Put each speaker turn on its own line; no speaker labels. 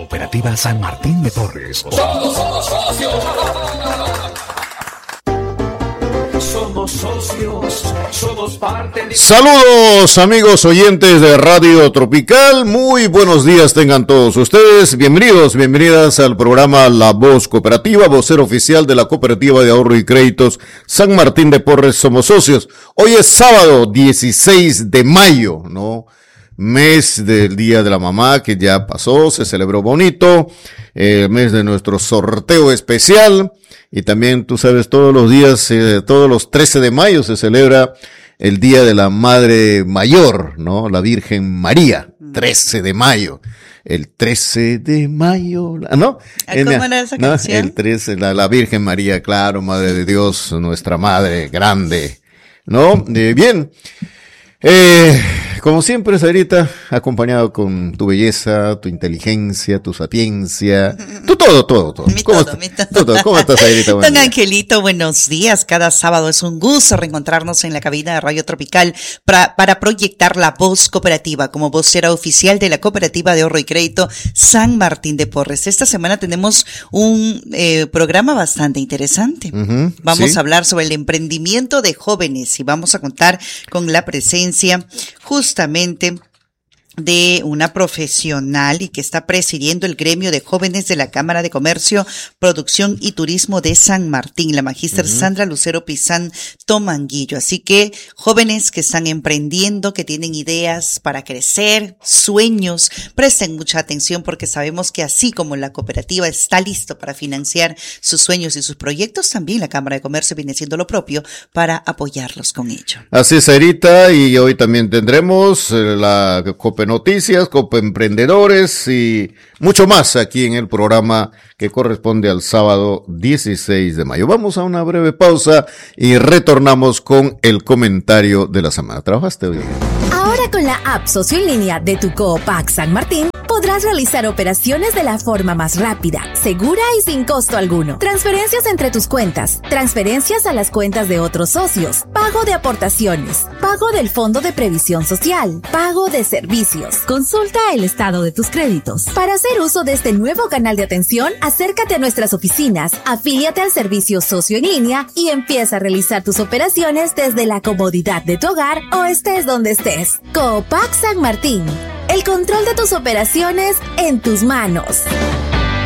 Cooperativa San Martín de Porres.
Somos socios. Somos socios, somos parte de...
Saludos amigos oyentes de Radio Tropical, muy buenos días tengan todos ustedes, bienvenidas al programa La Voz Cooperativa, vocero oficial de la Cooperativa de Ahorro y Créditos San Martín de Porres, somos socios. Hoy es sábado 16 de mayo, ¿no? Mes del Día de la Mamá que ya pasó, se celebró bonito, mes de nuestro sorteo especial y también tú sabes todos los días, todos los 13 de mayo se celebra el Día de la Madre Mayor, ¿no? La Virgen María, 13 de mayo. El 13 de mayo, ¿no?
¿Cómo era esa canción?
El 13, la Virgen María, claro, Madre de Dios, nuestra Madre grande, ¿no? Bien. Como siempre, Sarita, acompañado con tu belleza, tu inteligencia, tu sapiencia, todo. ¿Cómo estás, Sarita?
Don Angelito, buenos días. Cada sábado es un gusto reencontrarnos en la cabina de Radio Tropical para proyectar la voz cooperativa como vocera oficial de la Cooperativa de Ahorro y Crédito San Martín de Porres. Esta semana tenemos un programa bastante interesante. Vamos a hablar sobre el emprendimiento de jóvenes y vamos a contar con la presencia justamente de una profesional y que está presidiendo el gremio de jóvenes de la Cámara de Comercio, Producción y Turismo de San Martín, la magíster Sandra Lucero Pizán Tomanguillo. Así que jóvenes que están emprendiendo, que tienen ideas para crecer, sueños, presten mucha atención porque sabemos que así como la cooperativa está listo para financiar sus sueños y sus proyectos, también la Cámara de Comercio viene haciendo lo propio para apoyarlos con ello.
Así es, Sarita, y hoy también tendremos la cooperativa Noticias, Copa Emprendedores y mucho más aquí en el programa que corresponde al sábado 16 de mayo. Vamos a una breve pausa y retornamos con el comentario de la semana. ¿Trabajaste hoy?
Ahora con la app Socio en Línea de tu Coopac San Martín, podrás realizar operaciones de la forma más rápida, segura y sin costo alguno. Transferencias entre tus cuentas, transferencias a las cuentas de otros socios, pago de aportaciones, pago del Fondo de Previsión Social, pago de servicios. Consulta el estado de tus créditos. Para hacer uso de este nuevo canal de atención, acércate a nuestras oficinas, afíliate al servicio Socio en Línea y empieza a realizar tus operaciones desde la comodidad de tu hogar o estés donde estés. Coopac San Martín. El control de tus operaciones en tus manos.